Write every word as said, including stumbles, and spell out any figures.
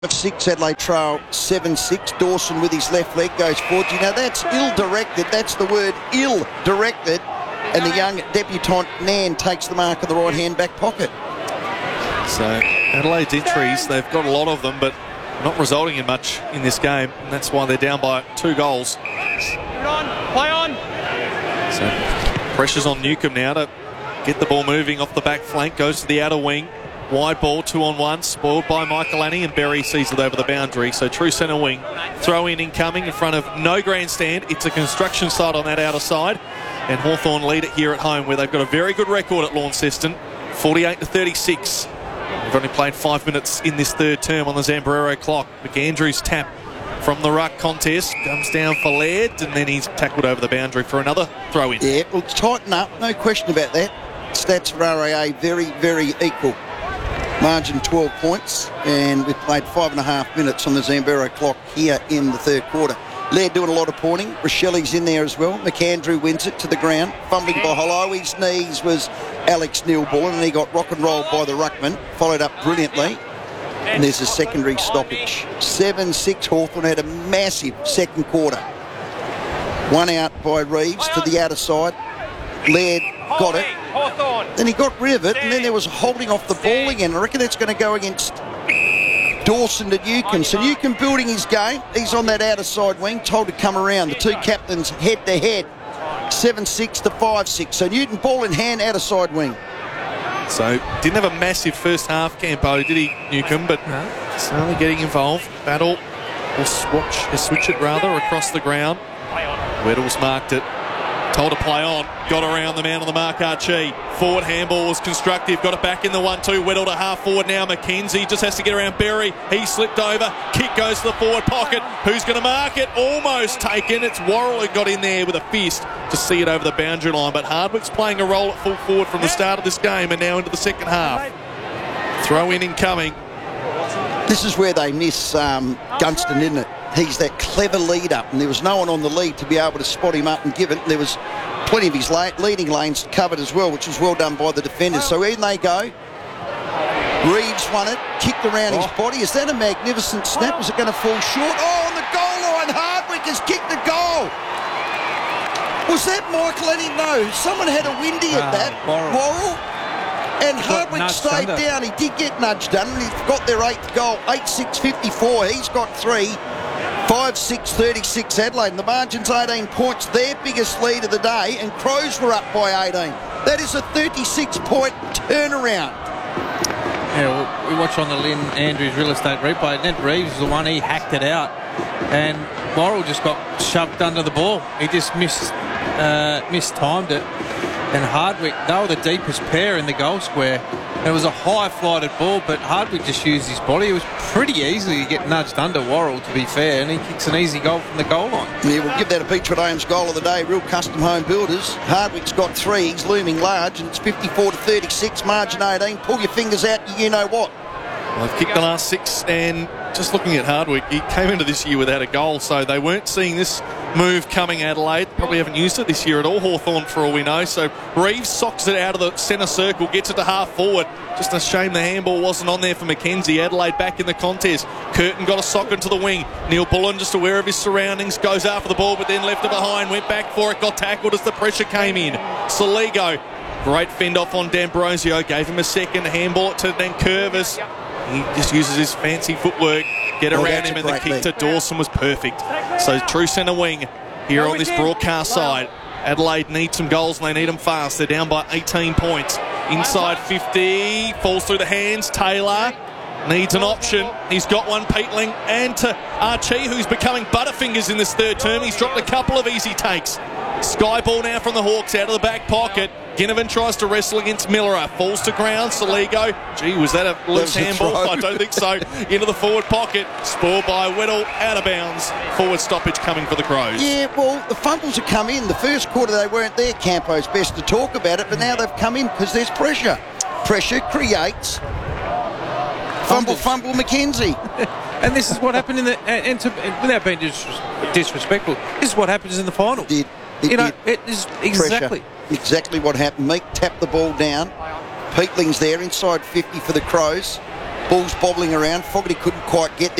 Of six, Adelaide trail seven six. Dawson with his left leg goes forward. You know, that's ill-directed. That's the word, ill-directed. And the young debutant Nan takes the mark of the right-hand back pocket. So Adelaide's entries, they've got a lot of them, but not resulting in much in this game. And that's why they're down by two goals. Play on, play on. So pressure's on Newcombe now to get the ball moving off the back flank. Goes to the outer wing. Wide ball, two on one, spoiled by Michael Annie, and Berry sees it over the boundary. So true centre wing, throw in incoming in front of no grandstand. It's a construction site on that outer side, and Hawthorn lead it here at home, where they've got a very good record at Launceston, forty-eight to thirty-six. They've only played five minutes in this third term on the Zambrero clock. McAndrews tap from the ruck contest, comes down for Laird, and then he's tackled over the boundary for another throw in. Yeah, well, tighten up, no question about that. Stats for R A A very, very equal. Margin twelve points, and we've played five and a half minutes on the Zambero clock here in the third quarter. Laird doing a lot of pointing. Rochelli's in there as well. McAndrew wins it to the ground. Fumbling by Holloway's knees was Alex Neil-Bullen, and he got rock and rolled by the ruckman. Followed up brilliantly. And there's a secondary stoppage. seven six Hawthorn had a massive second quarter. One out by Reeves to the outer side. Laird got it. Then he got rid of it, and then there was holding off the ball again. I reckon that's going to go against Dawson to Newcombe. So Newcombe building his game. He's on that outer side wing, told to come around. The two captains head to head, seven six to five six. So Newton ball in hand, outer side wing. So didn't have a massive first half, Campo, did he, Newcombe? But no. Slowly getting involved. Battle, or switch, or switch it rather, across the ground. Weddle's marked it. Told to play on, got around the man on the mark, Archie. Forward handball was constructive, got it back in the one two. Weddle to half forward now, McKenzie just has to get around Berry. He slipped over, kick goes to the forward pocket. Who's going to mark it? Almost taken. It's Worrell who got in there with a fist to see it over the boundary line. But Hardwick's playing a role at full forward from the start of this game and now into the second half. Throw in incoming. This is where they miss um, Gunston, isn't it? He's that clever lead up, and there was no one on the lead to be able to spot him up and give it. There was plenty of his la leading lanes covered as well, which was well done by the defenders. So in they go. Reeves won it, kicked around oh. his body. Is that a magnificent snap? Is it going to fall short? Oh, on the goal line, Hardwick has kicked the goal. Was that Michael? I didn't know. Someone had a windy at uh, that. Worrell. And Hardwick stayed under. down. He did get nudged down, and he's got their eighth goal. eight six fifty-four. He's got three. five six thirty-six Adelaide. And the margin's eighteen points. Their biggest lead of the day. And Crows were up by eighteen. That is a thirty-six point turnaround. Yeah, well, we watched on the Lynn Andrews real estate replay. Ned Reeves was the one, he hacked it out. And Worrell just got shoved under the ball. He just missed, uh, mistimed it. And Hardwick, they were the deepest pair in the goal square. It was a high-flighted ball, but Hardwick just used his body. It was pretty easy to get nudged under Worrell, to be fair, and he kicks an easy goal from the goal line. Yeah, we'll give that a Beechwood Homes goal of the day. Real custom home builders. Hardwick's got three. He's looming large, and it's fifty-four to thirty-six, margin eighteen. Pull your fingers out, you know what. Well, they've kicked the last six, and just looking at Hardwick, he came into this year without a goal, so they weren't seeing this move coming, Adelaide. Probably haven't used it this year at all, Hawthorn, for all we know. So Reeves socks it out of the centre circle, gets it to half forward. Just a shame the handball wasn't on there for McKenzie. Adelaide back in the contest. Curtin got a sock into the wing. Neil-Bullen, just aware of his surroundings, goes after the ball, but then left it behind, went back for it, got tackled as the pressure came in. Soligo, great fend off on D'Ambrosio, gave him a second, handball it to Nankervis. He just uses his fancy footwork, get oh, around him, and the kick to Dawson was perfect. So true centre wing here on this broadcast side. Adelaide needs some goals, and they need them fast. They're down by eighteen points. Inside fifty, falls through the hands. Taylor needs an option. He's got one, Peatling, and to Archie, who's becoming Butterfingers in this third term. He's dropped a couple of easy takes. Sky ball now from the Hawks out of the back pocket. Ginnivan tries to wrestle against Millerer. Falls to ground. Soligo. Gee, was that a loose handball? I don't think so. Into the forward pocket. Spoiled by Weddle. Out of bounds. Forward stoppage coming for the Crows. Yeah, well, the fumbles have come in. The first quarter they weren't there. Campo's best to talk about it, but now they've come in because there's pressure. Pressure creates fumble, fumble, McKenzie. And this is what happened in the... And, and, to, and without being dis disrespectful, this is what happens in the final. It did. It you know, did. it is exactly... Pressure. Exactly what happened. Meek tapped the ball down. Peatling's there inside fifty for the Crows. Ball's bobbling around. Fogarty couldn't quite get there.